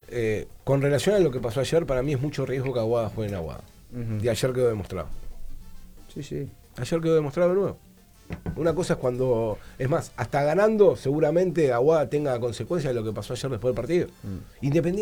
con relación a lo que pasó ayer, para mí es mucho riesgo que Aguada juegue en Aguada. Y ayer quedó demostrado. Sí. Ayer quedó demostrado de nuevo. Una cosa es cuando, es más, hasta ganando, seguramente Aguada tenga consecuencias de lo que pasó ayer después del partido. Independiente